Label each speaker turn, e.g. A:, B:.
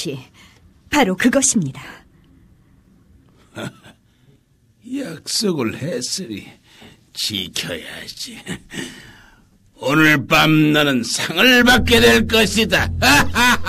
A: 것이 바로 그것입니다.
B: 약속을 했으니 지켜야지. 오늘 밤 너는 상을 받게 될 것이다.